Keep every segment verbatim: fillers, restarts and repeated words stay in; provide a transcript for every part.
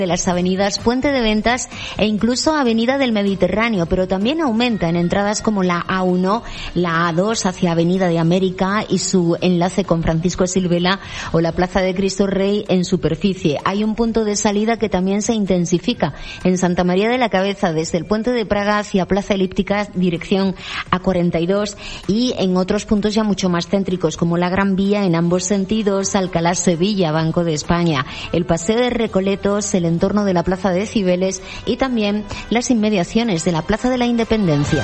de las avenidas Puente de Ventas e incluso Avenida del Mediterráneo, pero también aumenta en entradas como la A uno, la A dos hacia Avenida de América y su enlace con Francisco Silvela o la Plaza de Cristo Rey en superficie. Hay un punto de salida que también se intensifica en Santa María de la Cabeza desde el Puente de Praga hacia Plaza Elíptica dirección A cuarenta y dos y en otros puntos ya mucho más céntricos como la Gran Vía en ambos sentidos, Alcalá Sevilla, Banco de España, el Paseo de Recoletos, el entorno de la Plaza de Cibeles y también las inmediaciones de la Plaza de la Independencia.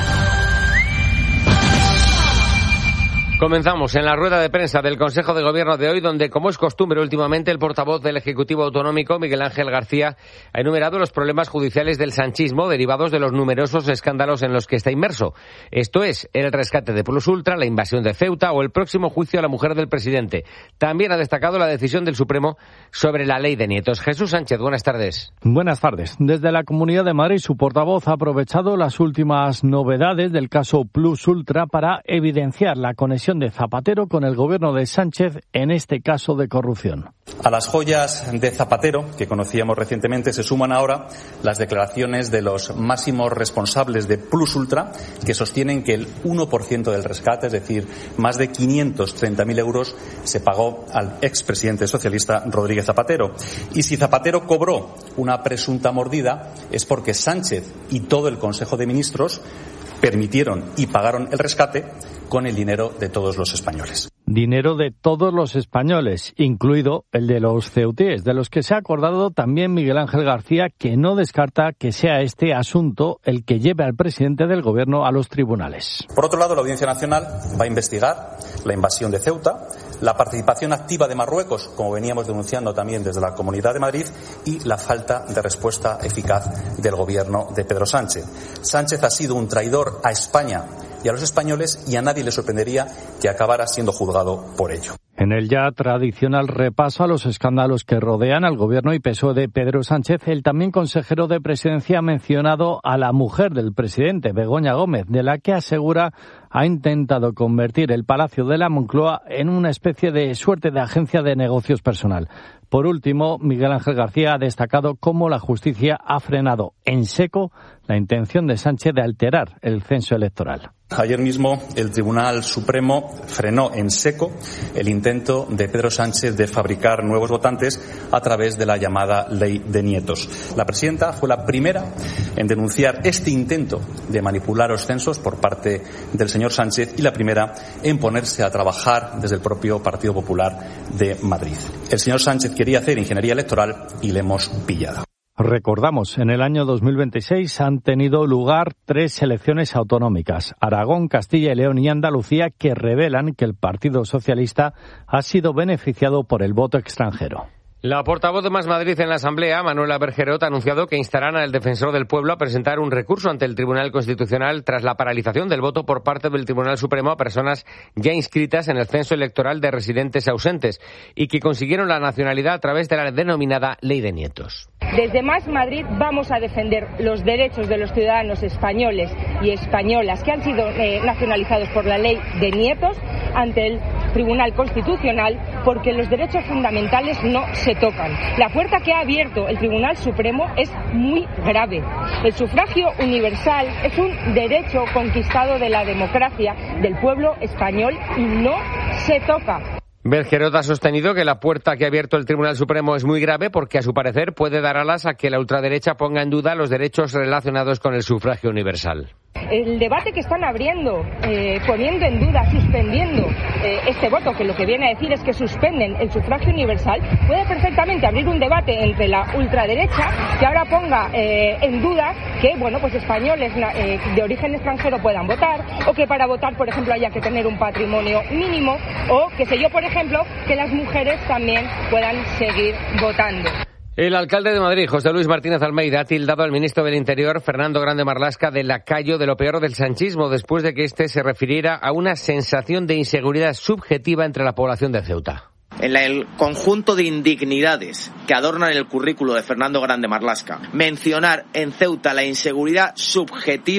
Comenzamos en la rueda de prensa del Consejo de Gobierno de hoy, donde, como es costumbre últimamente, el portavoz del Ejecutivo Autonómico, Miguel Ángel García, ha enumerado los problemas judiciales del sanchismo derivados de los numerosos escándalos en los que está inmerso. Esto es, el rescate de Plus Ultra, la invasión de Ceuta o el próximo juicio a la mujer del presidente. También ha destacado la decisión del Supremo sobre la ley de nietos. Jesús Sánchez, buenas tardes. Buenas tardes. Desde la Comunidad de Madrid, su portavoz ha aprovechado las últimas novedades del caso Plus Ultra para evidenciar la conexión de Zapatero con el gobierno de Sánchez en este caso de corrupción. A las joyas de Zapatero, que conocíamos recientemente, se suman ahora las declaraciones de los máximos responsables de Plus Ultra, que sostienen que el uno por ciento del rescate, es decir, más de quinientos treinta mil euros, se pagó al expresidente socialista Rodríguez Zapatero. Y si Zapatero cobró una presunta mordida, es porque Sánchez y todo el Consejo de Ministros permitieron y pagaron el rescate con el dinero de todos los españoles. Dinero de todos los españoles, incluido el de los ceutíes, de los que se ha acordado también Miguel Ángel García, que no descarta que sea este asunto el que lleve al presidente del gobierno a los tribunales. Por otro lado, la Audiencia Nacional va a investigar la invasión de Ceuta, la participación activa de Marruecos, como veníamos denunciando también desde la Comunidad de Madrid, y la falta de respuesta eficaz del gobierno de Pedro Sánchez. Sánchez ha sido un traidor a España y a los españoles, y a nadie le sorprendería que acabara siendo juzgado por ello. En el ya tradicional repaso a los escándalos que rodean al gobierno y P S O E de Pedro Sánchez, el también consejero de Presidencia ha mencionado a la mujer del presidente, Begoña Gómez, de la que asegura ha intentado convertir el Palacio de la Moncloa en una especie de suerte de agencia de negocios personal. Por último, Miguel Ángel García ha destacado cómo la justicia ha frenado en seco la intención de Sánchez de alterar el censo electoral. Ayer mismo el Tribunal Supremo frenó en seco el intento de Pedro Sánchez de fabricar nuevos votantes a través de la llamada Ley de Nietos. La presidenta fue la primera en denunciar este intento de manipular los censos por parte del señor Sánchez y la primera en ponerse a trabajar desde el propio Partido Popular de Madrid. El señor Sánchez quería hacer ingeniería electoral y le hemos pillado. Recordamos, en el año dos mil veintiséis han tenido lugar tres elecciones autonómicas, Aragón, Castilla y León y Andalucía, que revelan que el Partido Socialista ha sido beneficiado por el voto extranjero. La portavoz de Más Madrid en la Asamblea, Manuela Bergerot, ha anunciado que instarán al Defensor del Pueblo a presentar un recurso ante el Tribunal Constitucional tras la paralización del voto por parte del Tribunal Supremo a personas ya inscritas en el censo electoral de residentes ausentes y que consiguieron la nacionalidad a través de la denominada Ley de Nietos. Desde Más Madrid vamos a defender los derechos de los ciudadanos españoles y españolas que han sido eh, nacionalizados por la Ley de Nietos ante el Tribunal Constitucional, porque los derechos fundamentales no se tocan. La puerta que ha abierto el Tribunal Supremo es muy grave. El sufragio universal es un derecho conquistado de la democracia del pueblo español y no se toca. Bergerot ha sostenido que la puerta que ha abierto el Tribunal Supremo es muy grave porque, a su parecer, puede dar alas a que la ultraderecha ponga en duda los derechos relacionados con el sufragio universal. El debate que están abriendo, eh, poniendo en duda, suspendiendo eh, este voto, que lo que viene a decir es que suspenden el sufragio universal, puede perfectamente abrir un debate entre la ultraderecha que ahora ponga eh, en duda que, bueno, pues españoles eh, de origen extranjero puedan votar, o que para votar, por ejemplo, haya que tener un patrimonio mínimo, o, que sé yo, por ejemplo, que las mujeres también puedan seguir votando. El alcalde de Madrid, José Luis Martínez Almeida, ha tildado al ministro del Interior, Fernando Grande Marlaska, de lacayo de lo peor del sanchismo, después de que éste se refiriera a una sensación de inseguridad subjetiva entre la población de Ceuta. En el conjunto de indignidades que adornan el currículo de Fernando Grande Marlaska, mencionar en Ceuta la inseguridad subjetiva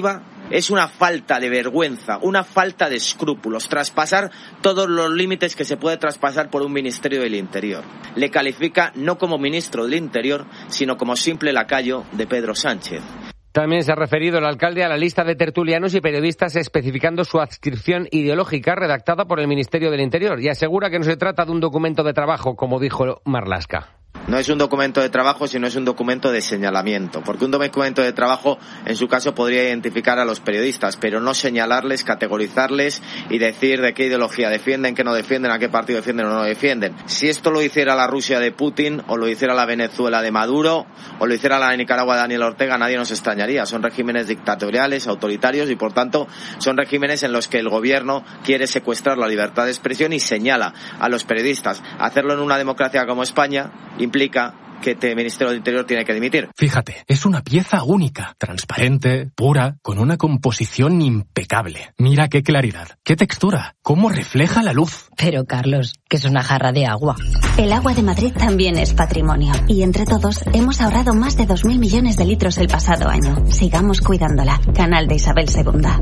Es una falta de vergüenza, una falta de escrúpulos, traspasar todos los límites que se puede traspasar por un Ministerio del Interior. Le califica no como ministro del Interior, sino como simple lacayo de Pedro Sánchez. También se ha referido el alcalde a la lista de tertulianos y periodistas especificando su adscripción ideológica redactada por el Ministerio del Interior y asegura que no se trata de un documento de trabajo, como dijo Marlaska. No es un documento de trabajo, sino es un documento de señalamiento, porque un documento de trabajo, en su caso, podría identificar a los periodistas, pero no señalarles, categorizarles y decir de qué ideología defienden, qué no defienden, a qué partido defienden o no defienden. Si esto lo hiciera la Rusia de Putin, o lo hiciera la Venezuela de Maduro, o lo hiciera la Nicaragua de Daniel Ortega, nadie nos extrañaría. Son regímenes dictatoriales, autoritarios, y por tanto son regímenes en los que el gobierno quiere secuestrar la libertad de expresión y señala a los periodistas. Hacerlo en una democracia como España implica que este Ministerio del Interior tiene que dimitir. Fíjate, es una pieza única, transparente, pura, con una composición impecable. Mira qué claridad, qué textura, cómo refleja la luz. Pero, Carlos, que es una jarra de agua. El agua de Madrid también es patrimonio. Y entre todos hemos ahorrado más de dos mil millones de litros el pasado año. Sigamos cuidándola. Canal de Isabel segunda.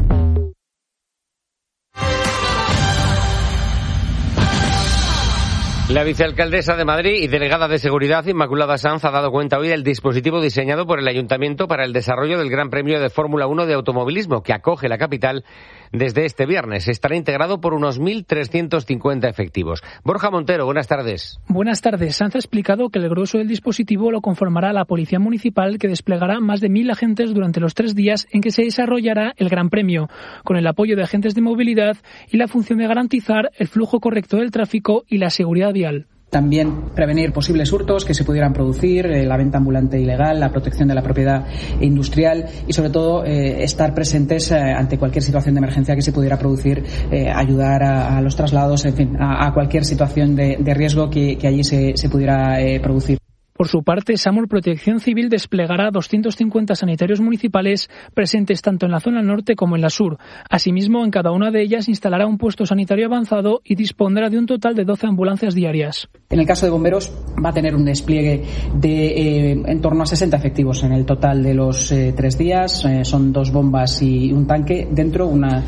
La vicealcaldesa de Madrid y delegada de Seguridad, Inmaculada Sanz, ha dado cuenta hoy del dispositivo diseñado por el Ayuntamiento para el desarrollo del Gran Premio de Fórmula uno de automovilismo que acoge la capital desde este viernes. Estará integrado por unos mil trescientos cincuenta efectivos. Borja Montero, buenas tardes. Buenas tardes. Sanz ha explicado que el grueso del dispositivo lo conformará la Policía Municipal, que desplegará más de mil agentes durante los tres días en que se desarrollará el Gran Premio, con el apoyo de agentes de movilidad y la función de garantizar el flujo correcto del tráfico y la seguridad vial. También prevenir posibles hurtos que se pudieran producir, eh, la venta ambulante ilegal, la protección de la propiedad industrial y, sobre todo, eh, estar presentes eh, ante cualquier situación de emergencia que se pudiera producir, eh, ayudar a, a los traslados, en fin, a, a cualquier situación de, de riesgo que, que allí se, se pudiera eh, producir. Por su parte, SAMUR Protección Civil desplegará doscientos cincuenta sanitarios municipales presentes tanto en la zona norte como en la sur. Asimismo, en cada una de ellas instalará un puesto sanitario avanzado y dispondrá de un total de doce ambulancias diarias. En el caso de bomberos, va a tener un despliegue de eh, en torno a sesenta efectivos en el total de los eh, tres días. Eh, son dos bombas y un tanque dentro, una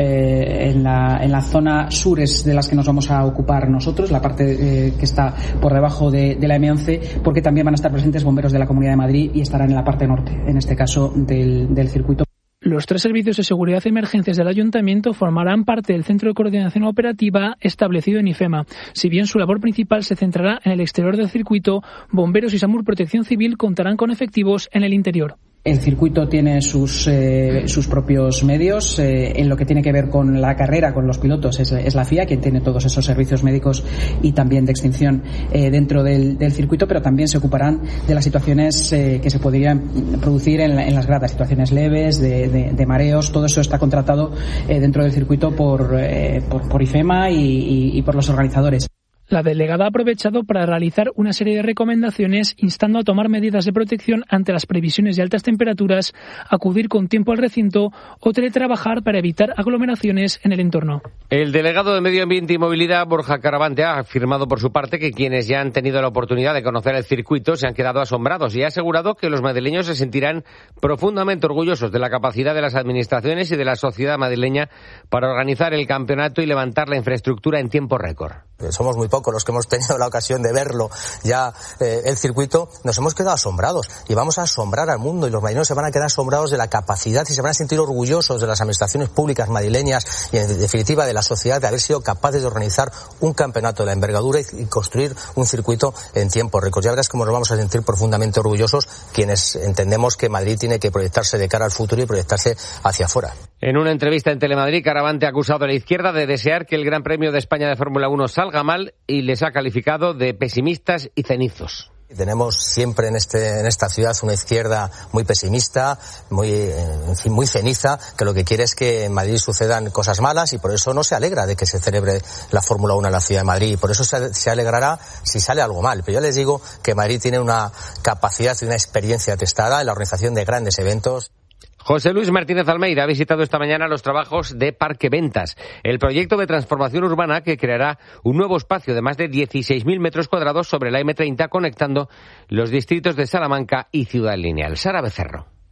eh, en, la, en la zona sur es de las que nos vamos a ocupar nosotros, la parte eh, que está por debajo de, de la eme once, porque también van a estar presentes bomberos de la Comunidad de Madrid y estarán en la parte norte, en este caso del, del circuito. Los tres servicios de seguridad y emergencias del Ayuntamiento formarán parte del Centro de Coordinación Operativa establecido en IFEMA. Si bien su labor principal se centrará en el exterior del circuito, bomberos y SAMUR Protección Civil contarán con efectivos en el interior. El circuito tiene sus eh, sus propios medios. Eh, en lo que tiene que ver con la carrera, con los pilotos, es, es la F I A quien tiene todos esos servicios médicos y también de extinción eh, dentro del, del circuito, pero también se ocuparán de las situaciones eh, que se podrían producir en, la, en las gradas, situaciones leves, de, de, de mareos. Todo eso está contratado eh, dentro del circuito por, eh, por, por IFEMA y, y, y por los organizadores. La delegada ha aprovechado para realizar una serie de recomendaciones instando a tomar medidas de protección ante las previsiones de altas temperaturas, acudir con tiempo al recinto o teletrabajar para evitar aglomeraciones en el entorno. El delegado de Medio Ambiente y Movilidad, Borja Caravante, ha afirmado por su parte que quienes ya han tenido la oportunidad de conocer el circuito se han quedado asombrados y ha asegurado que los madrileños se sentirán profundamente orgullosos de la capacidad de las administraciones y de la sociedad madrileña para organizar el campeonato y levantar la infraestructura en tiempo récord. Somos muy pocos los que hemos tenido la ocasión de verlo ya eh, el circuito, nos hemos quedado asombrados y vamos a asombrar al mundo y los madrileños se van a quedar asombrados de la capacidad y se van a sentir orgullosos de las administraciones públicas madrileñas y en definitiva de la sociedad de haber sido capaces de organizar un campeonato de la envergadura y, y construir un circuito en tiempo récord. Ya verás cómo nos vamos a sentir profundamente orgullosos quienes entendemos que Madrid tiene que proyectarse de cara al futuro y proyectarse hacia afuera. En una entrevista en Telemadrid, Caravante ha acusado a la izquierda de desear que el Gran Premio de España de Fórmula uno salga mal y les ha calificado de pesimistas y cenizos. Tenemos siempre en este en esta ciudad una izquierda muy pesimista, muy en fin, muy ceniza, que lo que quiere es que en Madrid sucedan cosas malas y por eso no se alegra de que se celebre la Fórmula uno en la ciudad de Madrid y por eso se, se alegrará si sale algo mal. Pero yo les digo que Madrid tiene una capacidad y una experiencia atestada en la organización de grandes eventos. José Luis Martínez Almeida ha visitado esta mañana los trabajos de Parque Ventas, el proyecto de transformación urbana que creará un nuevo espacio de más de dieciséis mil metros cuadrados sobre la eme treinta, conectando los distritos de Salamanca y Ciudad Lineal. Sara Becerro.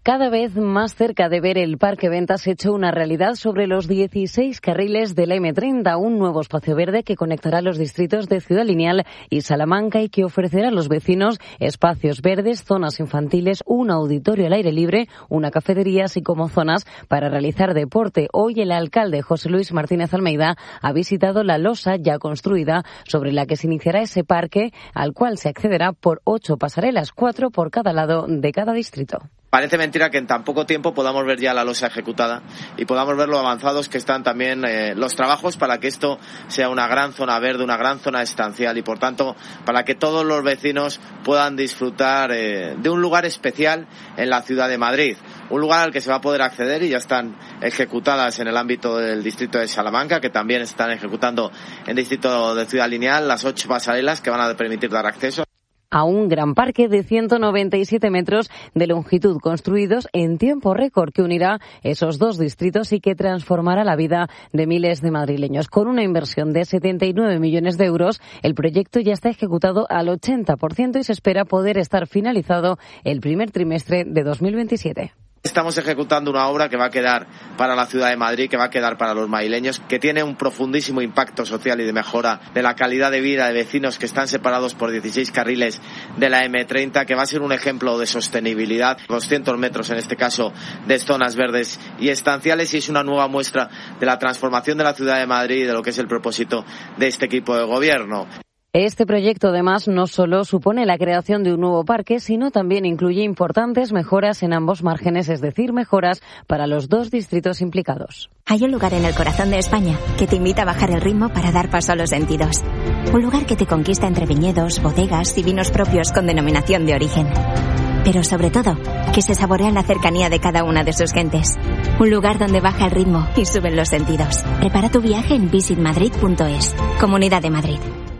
Cada vez más cerca de ver el Parque Ventas hecho una realidad sobre los dieciséis carriles de la eme treinta, un nuevo espacio verde que conectará los distritos de Ciudad Lineal y Salamanca y que ofrecerá a los vecinos espacios verdes, zonas infantiles, un auditorio al aire libre, una cafetería, así como zonas para realizar deporte. Hoy el alcalde José Luis Martínez Almeida ha visitado la losa ya construida sobre la que se iniciará ese parque, al cual se accederá por ocho pasarelas, cuatro por cada lado de cada distrito. Parece mentira que en tan poco tiempo podamos ver ya la losa ejecutada y podamos ver lo avanzados que están también eh, los trabajos para que esto sea una gran zona verde, una gran zona estancial y, por tanto, para que todos los vecinos puedan disfrutar eh, de un lugar especial en la ciudad de Madrid. Un lugar al que se va a poder acceder y ya están ejecutadas en el ámbito del distrito de Salamanca, que también están ejecutando en el distrito de Ciudad Lineal, las ocho pasarelas que van a permitir dar acceso a un gran parque de ciento noventa y siete metros de longitud, construidos en tiempo récord, que unirá esos dos distritos y que transformará la vida de miles de madrileños. Con una inversión de setenta y nueve millones de euros, el proyecto ya está ejecutado al ochenta por ciento y se espera poder estar finalizado el primer trimestre de dos mil veintisiete. Estamos ejecutando una obra que va a quedar para la ciudad de Madrid, que va a quedar para los madrileños, que tiene un profundísimo impacto social y de mejora de la calidad de vida de vecinos que están separados por dieciséis carriles de la eme treinta, que va a ser un ejemplo de sostenibilidad, doscientos metros en este caso de zonas verdes y estanciales, y es una nueva muestra de la transformación de la ciudad de Madrid y de lo que es el propósito de este equipo de gobierno. Este proyecto, además, no solo supone la creación de un nuevo parque, sino también incluye importantes mejoras en ambos márgenes, es decir, mejoras para los dos distritos implicados. Hay un lugar en el corazón de España que te invita a bajar el ritmo para dar paso a los sentidos. Un lugar que te conquista entre viñedos, bodegas y vinos propios con denominación de origen. Pero sobre todo, que se saborea la cercanía de cada una de sus gentes. Un lugar donde baja el ritmo y suben los sentidos. Prepara tu viaje en visit madrid punto es. Comunidad de Madrid.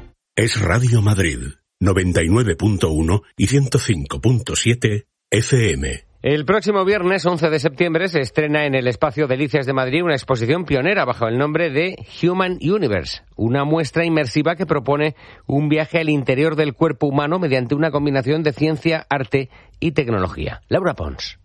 Es Radio Madrid, noventa y nueve punto uno y ciento cinco punto siete efe eme. El próximo viernes once de septiembre se estrena en el Espacio Delicias de Madrid una exposición pionera bajo el nombre de Human Universe, una muestra inmersiva que propone un viaje al interior del cuerpo humano mediante una combinación de ciencia, arte y tecnología. Laura Pons.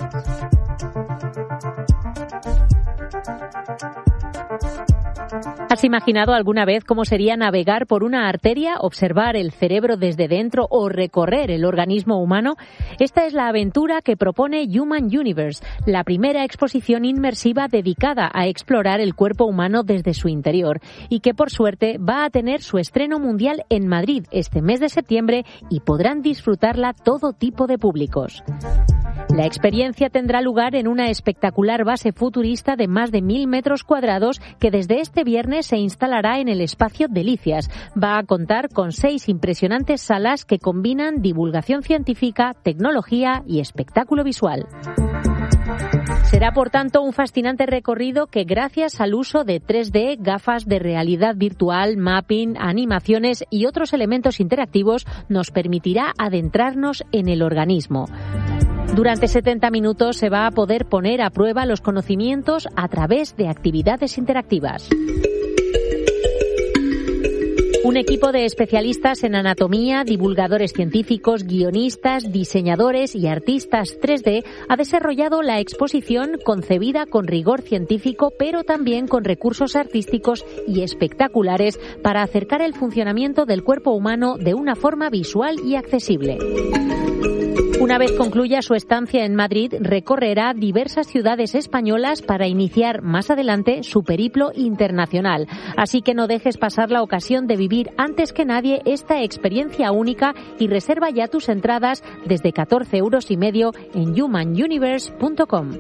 ¿Has imaginado alguna vez cómo sería navegar por una arteria, observar el cerebro desde dentro o recorrer el organismo humano? Esta es la aventura que propone Human Universe, la primera exposición inmersiva dedicada a explorar el cuerpo humano desde su interior y que, por suerte, va a tener su estreno mundial en Madrid este mes de septiembre y podrán disfrutarla todo tipo de públicos. La experiencia tendrá lugar en una espectacular base futurista de más de mil metros cuadrados que desde este viernes se instalará en el Espacio Delicias. Va a contar con seis impresionantes salas que combinan divulgación científica, tecnología y espectáculo visual. Será, por tanto, un fascinante recorrido que, gracias al uso de tres D, gafas de realidad virtual, mapping, animaciones y otros elementos interactivos, nos permitirá adentrarnos en el organismo. Durante setenta minutos se va a poder poner a prueba los conocimientos a través de actividades interactivas. Un equipo de especialistas en anatomía, divulgadores científicos, guionistas, diseñadores y artistas tres D ha desarrollado la exposición concebida con rigor científico, pero también con recursos artísticos y espectaculares para acercar el funcionamiento del cuerpo humano de una forma visual y accesible. Una vez concluya su estancia en Madrid, recorrerá diversas ciudades españolas para iniciar más adelante su periplo internacional. Así que no dejes pasar la ocasión de vivir antes que nadie esta experiencia única y reserva ya tus entradas desde catorce euros y medio en human universe punto com.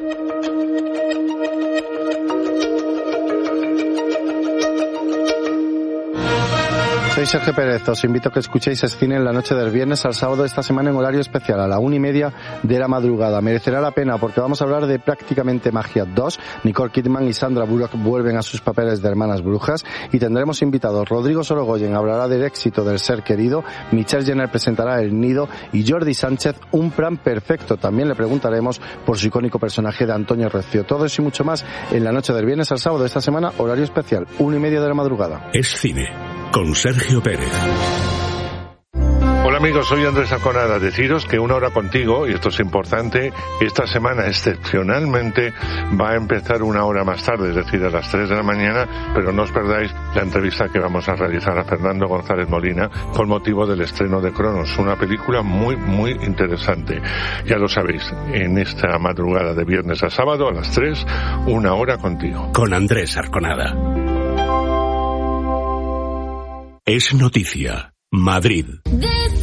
Soy Sergio Pérez, os invito a que escuchéis Escine en la noche del viernes al sábado de esta semana en horario especial a la una y media de la madrugada. Merecerá la pena porque vamos a hablar de Prácticamente Magia dos. Nicole Kidman y Sandra Bullock vuelven a sus papeles de hermanas brujas y tendremos invitados. Rodrigo Sorogoyen hablará del éxito del Ser Querido, Michelle Jenner presentará El Nido y Jordi Sánchez Un Plan Perfecto. También le preguntaremos por su icónico personaje de Antonio Recio. Todo eso y mucho más en la noche del viernes al sábado de esta semana, horario especial, una y media de la madrugada. Es Cine, con Sergio Pérez. Hola amigos, soy Andrés Arconada. Deciros que Una Hora Contigo, y esto es importante, esta semana excepcionalmente va a empezar una hora más tarde, es decir, a las tres de la mañana, pero no os perdáis la entrevista que vamos a realizar a Fernando González Molina con motivo del estreno de Cronos, una película muy, muy interesante. Ya lo sabéis, en esta madrugada de viernes a sábado a las tres, Una Hora Contigo. Con Andrés Arconada. Es noticia. Madrid.